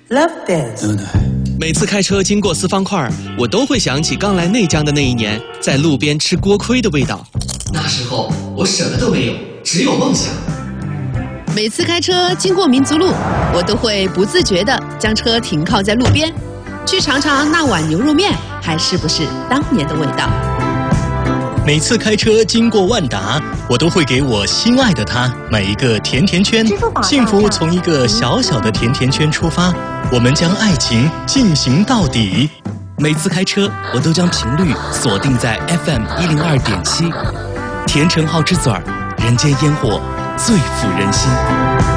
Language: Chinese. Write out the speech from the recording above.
Love Dance。 每次开车经过四方块，我都会想起刚来内江的那一年，在路边吃锅盔的味道。 那时候我什么都没有，只有梦想。 每次开车经过民族路，我都会不自觉地将车停靠在路边，去尝尝那碗牛肉面还是不是当年的味道。 每次开车经过万达，我都会给我心爱的他买一个甜甜圈。幸福从一个小小的甜甜圈出发，我们将爱情进行到底。 每次开车，我都将频率锁定在 FM 102.7，甜橙好之嘴儿，人间烟火最抚人心。